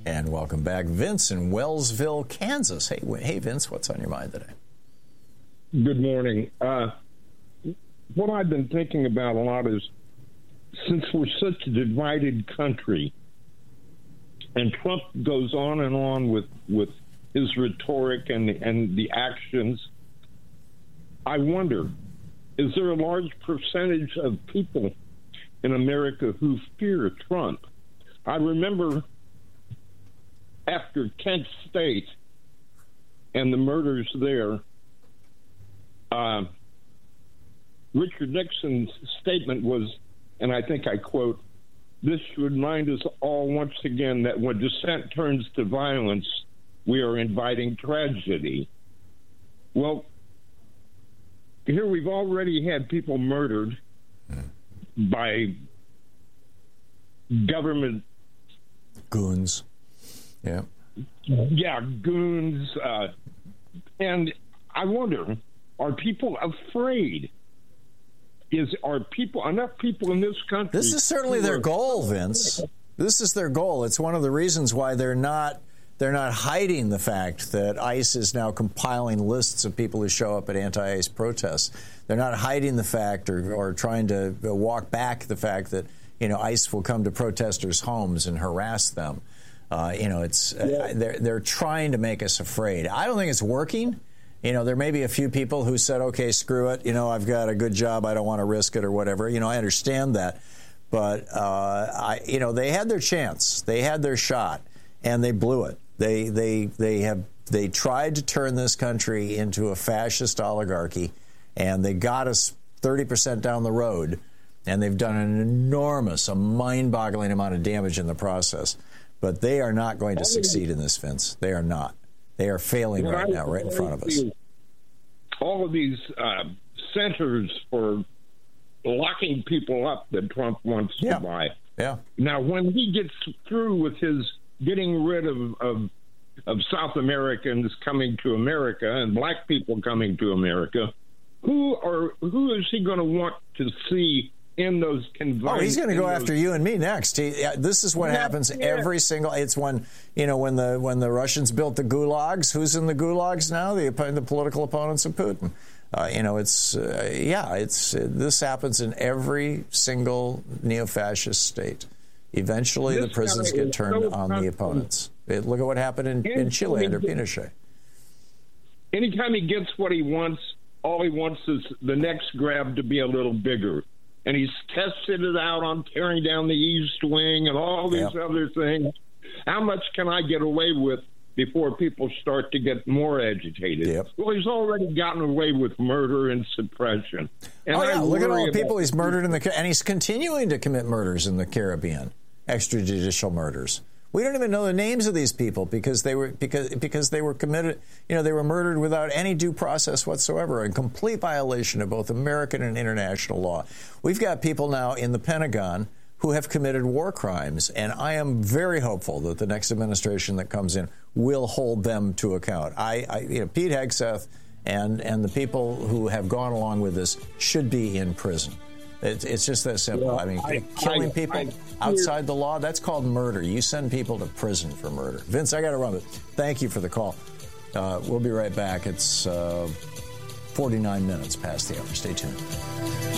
And welcome back, Vince in Wellsville, Kansas. Hey, Vince, what's on your mind today? Good morning. What I've been thinking about a lot is, since we're such a divided country, and Trump goes on and on with his rhetoric and the actions, I wonder, is there a large percentage of people in America who fear Trump? I remember after Kent State and the murders there, Richard Nixon's statement was, and I think I quote, "This should remind us all once again that when dissent turns to violence, we are inviting tragedy." Well, here we've already had people murdered by government goons. Yeah, goons. And I wonder, are people afraid? Are enough people in this country? This is certainly their goal, Vince. This is their goal. It's one of the reasons why they're not hiding the fact that ICE is now compiling lists of people who show up at anti-ICE protests. They're not hiding the fact or trying to walk back the fact that, ICE will come to protesters' homes and harass them. They're trying to make us afraid. I don't think it's working. There may be a few people who said, okay, screw it. I've got a good job. I don't want to risk it or whatever. I understand that. But, they had their chance. They had their shot, and they blew it. They tried to turn this country into a fascist oligarchy, and they got us 30% down the road, and they've done an enormous, a mind-boggling amount of damage in the process. But they are not going to succeed in this, Vince. They are not. They are failing right now, right in front of us. All of these centers for locking people up that Trump wants to buy. Yeah. Now, when he gets through with his getting rid of South Americans coming to America and black people coming to America, who is he going to want to see in those confined? Oh, he's going to go after you and me next. This is what happens every single. It's when when the Russians built the gulags. Who's in the gulags now? The political opponents of Putin. This happens in every single neo-fascist state. Eventually, the prisons get turned on the opponents. Look at what happened in Chile under Pinochet. Anytime he gets what he wants, all he wants is the next grab to be a little bigger. And he's tested it out on tearing down the East Wing and all these other things. How much can I get away with before people start to get more agitated? Well, he's already gotten away with murder and suppression. And look at all the people he's murdered and he's continuing to commit murders in the Caribbean, extrajudicial murders. We don't even know the names of these people because they were committed. They were murdered without any due process whatsoever, in complete violation of both American and international law. We've got people now in the Pentagon who have committed war crimes, and I am very hopeful that the next administration that comes in will hold them to account. Pete Hegseth and the people who have gone along with this should be in prison. It's just that simple. Killing people outside the law, that's called murder. You send people to prison for murder. Vince, I got to run, but thank you for the call. We'll be right back. It's 49 minutes past the hour. Stay tuned.